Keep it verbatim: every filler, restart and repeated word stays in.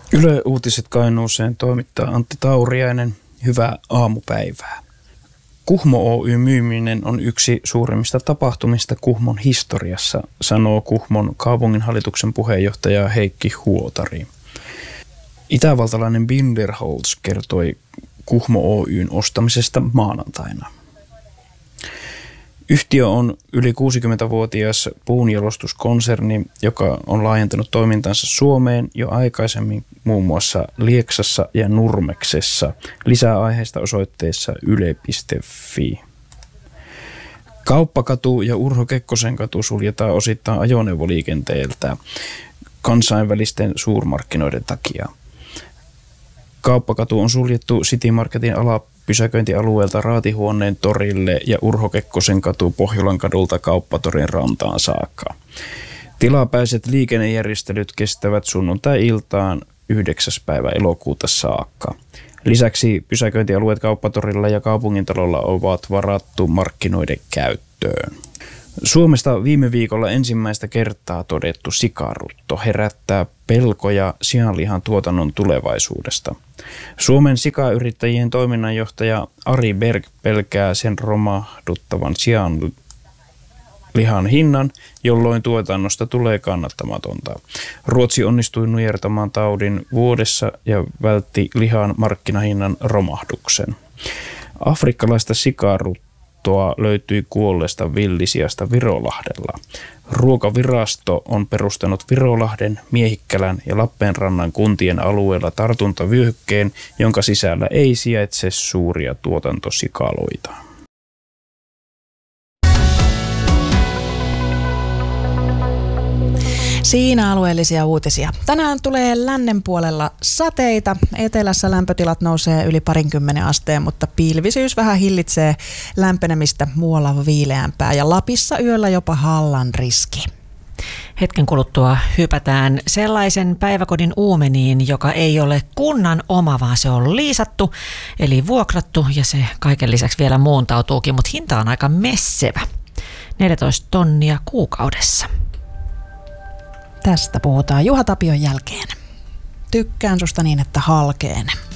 Yle Uutiset Kainuuseen toimittaa Antti Tauriainen. Hyvää aamupäivää. Kuhmo Oy myyminen on yksi suurimmista tapahtumista Kuhmon historiassa, sanoo Kuhmon kaupunginhallituksen puheenjohtaja Heikki Huotari. Itävaltalainen Binderholz kertoi Kuhmo Oyn ostamisesta maanantaina. Yhtiö on yli kuusikymmentävuotias puunjalostuskonserni, joka on laajentanut toimintansa Suomeen jo aikaisemmin muun muassa Lieksassa ja Nurmeksessa. Lisää aiheesta osoitteessa yle piste fi. Kauppakatu ja Urho Kekkosen katu suljetaan osittain ajoneuvoliikenteeltä kansainvälisten suurmarkkinoiden takia. Kauppakatu on suljettu City Marketin alapysäköintialueelta Raatihuoneen torille ja Urho Kekkosen katu Pohjolan kadulta Kauppatorin rantaan saakka. Tilapäiset liikennejärjestelyt kestävät sunnuntai-iltaan yhdeksäs päivä elokuuta saakka. Lisäksi pysäköintialueet Kauppatorilla ja Kaupungintalolla ovat varattu markkinoiden käyttöön. Suomesta viime viikolla ensimmäistä kertaa todettu sikarutto herättää pelkoja sianlihan tuotannon tulevaisuudesta. Suomen sikayrittäjien toiminnanjohtaja Ari Berg pelkää sen romahduttavan sianlihan hinnan, jolloin tuotannosta tulee kannattamatonta. Ruotsi onnistui nujertamaan taudin vuodessa ja vältti lihan markkinahinnan romahduksen. Afrikkalaista sikaruttoa löytyi kuolleesta villisiasta Virolahdella. Ruokavirasto on perustanut Virolahden, Miehikkälän ja Lappeenrannan kuntien alueella tartuntavyöhykkeen, jonka sisällä ei sijaitse suuria tuotantosikaloita. Siinä alueellisia uutisia. Tänään tulee lännen puolella sateita. Etelässä lämpötilat nousee yli parinkymmenen asteen, mutta pilvisyys vähän hillitsee lämpenemistä, muualla viileämpää ja Lapissa yöllä jopa hallan riski. Hetken kuluttua hypätään sellaisen päiväkodin uumeniin, joka ei ole kunnan oma, vaan se on liisattu, eli vuokrattu ja se kaiken lisäksi vielä muuntautuukin, mutta hinta on aika messevä. neljätoista tonnia kuukaudessa. Tästä puhutaan Juha Tapion jälkeen. Tykkään susta niin, että halkeen.